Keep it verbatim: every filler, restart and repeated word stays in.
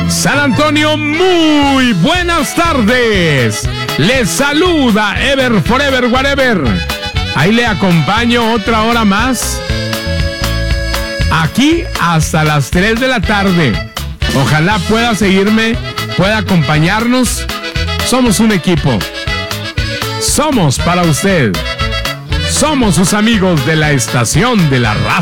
San Antonio, muy buenas tardes. Les saluda Ever Forever Whatever. Ahí le acompaño otra hora más. Aquí hasta las tres de la tarde. Ojalá pueda seguirme, pueda acompañarnos. Somos un equipo. Somos para usted. Somos sus amigos de la estación de la raza.